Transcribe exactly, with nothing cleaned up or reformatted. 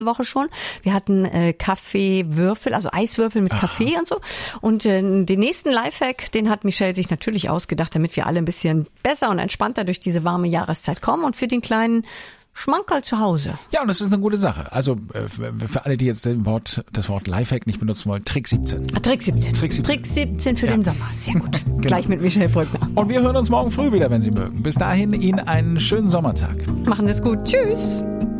Woche schon. Wir hatten äh, Kaffeewürfel, also Eiswürfel mit Kaffee und so. Und äh, den nächsten Lifehack, den hat Michelle sich natürlich ausgedacht, damit wir alle ein bisschen besser und entspannter durch diese warme Jahreszeit kommen und für den kleinen Schmankerl zu Hause. Ja, und das ist eine gute Sache. Also äh, für alle, die jetzt den Wort, das Wort Lifehack nicht benutzen wollen, Trick siebzehn. Ah, Trick siebzehn. Trick siebzehn. Trick siebzehn für ja. den Sommer. Sehr gut. Genau. Gleich mit Michelle Brückner. Und wir hören uns morgen früh wieder, wenn Sie mögen. Bis dahin Ihnen einen schönen Sommertag. Machen Sie es gut. Tschüss.